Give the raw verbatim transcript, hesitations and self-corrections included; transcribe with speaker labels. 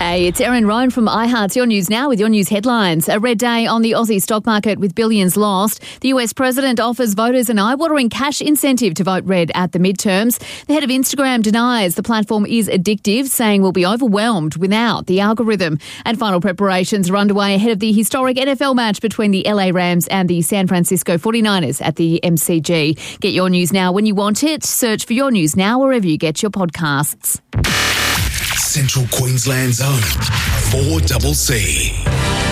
Speaker 1: Hey, it's Erin Rowan from iHeart's Your News Now with your news headlines. A red day on the Aussie stock market with billions lost. The U S president offers voters an eye-watering cash incentive to vote red at the midterms. The head of Instagram denies the platform is addictive, saying we'll be overwhelmed without the algorithm. And final preparations are underway ahead of the historic N F L match between the L A Rams and the San Francisco forty-niners at the M C G. Get your news now when you want it. Search for Your News Now wherever you get your podcasts.
Speaker 2: Central Queensland's own four C C.